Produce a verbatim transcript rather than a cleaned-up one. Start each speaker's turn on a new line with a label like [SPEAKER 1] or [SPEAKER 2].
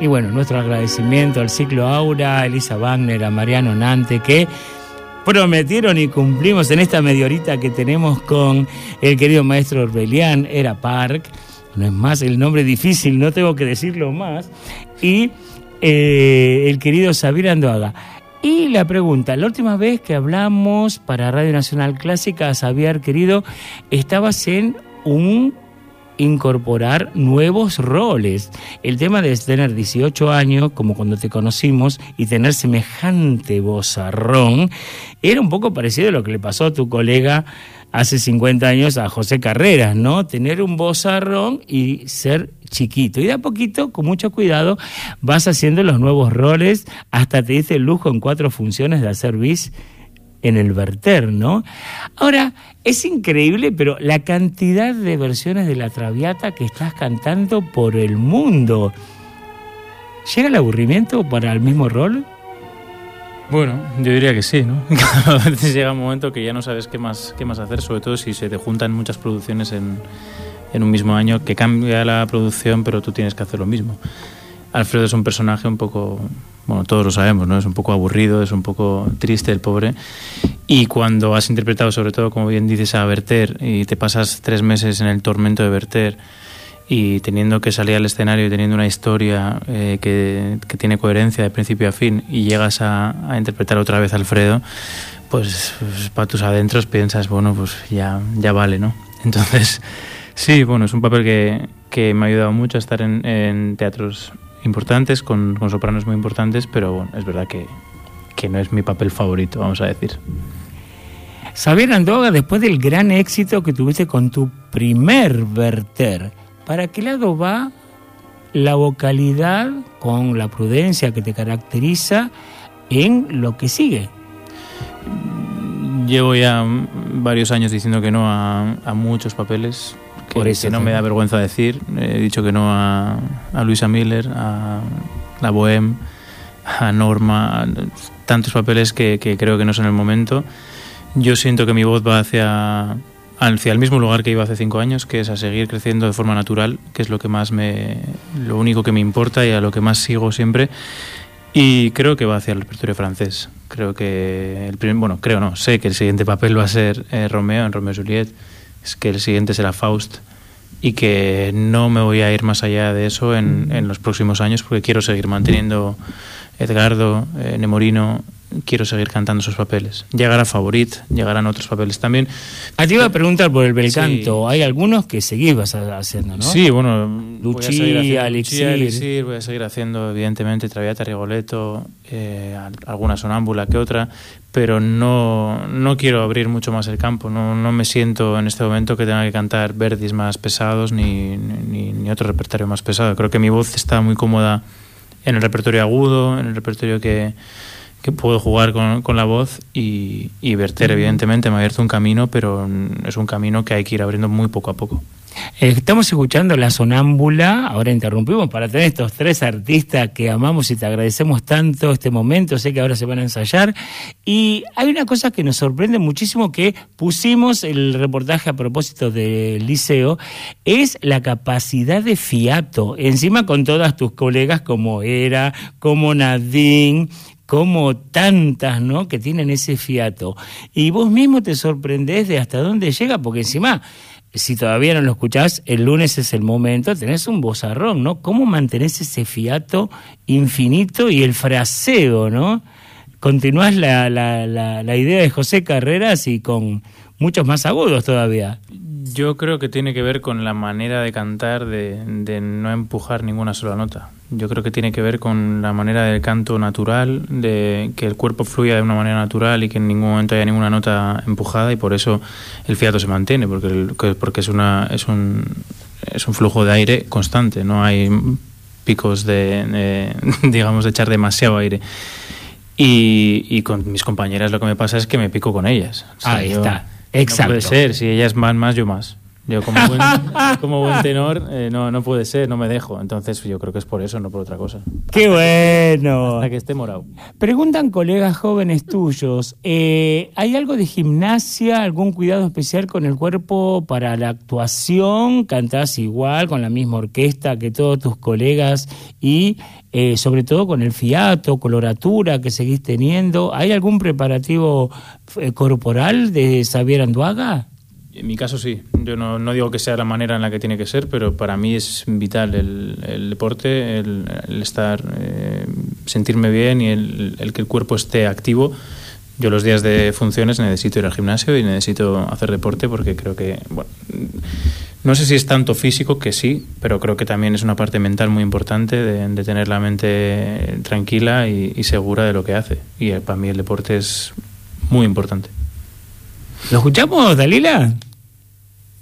[SPEAKER 1] Y bueno, nuestro agradecimiento al Ciclo Aura, a Elisa Wagner, a Mariano Nante, que prometieron y cumplimos en esta media horita que tenemos con el querido maestro Orbelián Era Park. No es más el nombre difícil, no tengo que decirlo más. Y eh, el querido Xavier Andoaga. Y la pregunta, la última vez que hablamos para Radio Nacional Clásica, Xavier, querido, estabas en un incorporar nuevos roles. El tema de tener dieciocho años, como cuando te conocimos, y tener semejante vozarrón, era un poco parecido a lo que le pasó a tu colega hace cincuenta años a José Carreras, ¿no? Tener un vozarrón y ser chiquito. Y de a poquito, con mucho cuidado, vas haciendo los nuevos roles, hasta te diste el lujo en cuatro funciones de hacer bis en el Werther, ¿no? Ahora, es increíble, pero la cantidad de versiones de La Traviata que estás cantando por el mundo, ¿llega el aburrimiento para el mismo rol?
[SPEAKER 2] Bueno, yo diría que sí, ¿no? Cada vez llega un momento que ya no sabes qué más, qué más hacer, sobre todo si se te juntan muchas producciones en, en un mismo año, que cambia la producción, pero tú tienes que hacer lo mismo. Alfredo es un personaje un poco, bueno, todos lo sabemos, ¿no? Es un poco aburrido, es un poco triste el pobre. Y cuando has interpretado, sobre todo, como bien dices, a Werther, y te pasas tres meses en el tormento de Werther, y teniendo que salir al escenario y teniendo una historia eh, que, que tiene coherencia de principio a fin, y llegas a, a interpretar otra vez a Alfredo, pues, pues para tus adentros piensas, bueno, pues ya, ya vale, ¿no? Entonces, sí, bueno, es un papel que, que me ha ayudado mucho a estar en, en teatros importantes, con, con sopranos muy importantes, pero bueno, es verdad que, que no es mi papel favorito, vamos a decir.
[SPEAKER 1] Xavier Andoaga, después del gran éxito que tuviste con tu primer Werther, ¿para qué lado va la vocalidad con la prudencia que te caracteriza en lo que sigue?
[SPEAKER 2] Llevo ya varios años diciendo que no a, a muchos papeles, que, Por eso que no me da vergüenza decir. He dicho que no a, a Luisa Miller, a la Bohème, a Norma, a tantos papeles que, que creo que no son el momento. Yo siento que mi voz va hacia, hacia el mismo lugar que iba hace cinco años, que es a seguir creciendo de forma natural, que es lo que más me, lo único que me importa y a lo que más sigo siempre. Y creo que va hacia el repertorio francés. Creo que el primer, bueno, creo no, sé que el siguiente papel va a ser eh, Romeo, en Romeo y Juliet. Es que el siguiente será Faust, y que no me voy a ir más allá de eso en, en los próximos años, porque quiero seguir manteniendo Edgardo, eh, Nemorino, quiero seguir cantando esos papeles. Llegará Favorit, llegarán otros papeles también.
[SPEAKER 1] Ah, te iba a preguntar por el bel canto. Sí. Hay algunos que seguís vas haciendo, ¿no?
[SPEAKER 2] Sí, bueno,
[SPEAKER 1] Lucia, Elixir.
[SPEAKER 2] Elixir, voy a seguir haciendo, evidentemente, Traviata, Rigoletto, eh, alguna sonámbula que otra, pero no, no quiero abrir mucho más el campo. No, no me siento en este momento que tenga que cantar verdis más pesados ni, ni, ni otro repertorio más pesado. Creo que mi voz está muy cómoda en el repertorio agudo, en el repertorio que que puedo jugar con, con la voz, y, y Werther, evidentemente, me ha abierto un camino, pero es un camino que hay que ir abriendo muy poco a poco.
[SPEAKER 1] Estamos escuchando La Sonámbula, ahora interrumpimos para tener estos tres artistas que amamos y te agradecemos tanto este momento, sé que ahora se van a ensayar, y hay una cosa que nos sorprende muchísimo, que pusimos el reportaje a propósito del liceo, es la capacidad de fiato, encima con todas tus colegas como Era, como Nadine, como tantas, ¿no?, que tienen ese fiato. Y vos mismo te sorprendés de hasta dónde llega, porque encima, si todavía no lo escuchás, el lunes es el momento, tenés un vozarrón, ¿no? ¿Cómo mantenés ese fiato infinito y el fraseo, ¿no? Continuás la, la, la, la idea de José Carreras y con muchos más agudos todavía.
[SPEAKER 2] Yo creo que tiene que ver con la manera de cantar, de, de no empujar ninguna sola nota. Yo creo que tiene que ver con la manera del canto natural, de que el cuerpo fluya de una manera natural y que en ningún momento haya ninguna nota empujada, y por eso el fiato se mantiene, porque, el, porque es, una, es, un, es un flujo de aire constante, no hay picos de, de digamos, de echar demasiado aire. Y, y con mis compañeras lo que me pasa es que me pico con ellas. O sea,
[SPEAKER 1] Ahí
[SPEAKER 2] yo,
[SPEAKER 1] está. Exacto.
[SPEAKER 2] No puede ser, si ellas van más, yo más. Yo como buen, como buen tenor eh, no, no puede ser, no me dejo. Entonces yo creo que es por eso, no por otra cosa.
[SPEAKER 1] ¡Qué bueno!
[SPEAKER 2] Hasta que esté morado.
[SPEAKER 1] Preguntan colegas jóvenes tuyos, eh, ¿hay algo de gimnasia, algún cuidado especial con el cuerpo para la actuación? ¿Cantás igual, con la misma orquesta que todos tus colegas? Y eh, sobre todo con el fiato, coloratura que seguís teniendo. ¿Hay algún preparativo eh, corporal de Xavier Anduaga?
[SPEAKER 2] En mi caso sí, yo no, no digo que sea la manera en la que tiene que ser, pero para mí es vital el, el deporte, el, el estar, eh, sentirme bien y el, el que el cuerpo esté activo. Yo los días de funciones necesito ir al gimnasio y necesito hacer deporte porque creo que, bueno, no sé si es tanto físico, que sí, pero creo que también es una parte mental muy importante de, de tener la mente tranquila y, y segura de lo que hace. Y para mí el deporte es muy importante.
[SPEAKER 1] ¿Lo escuchamos, Dalila?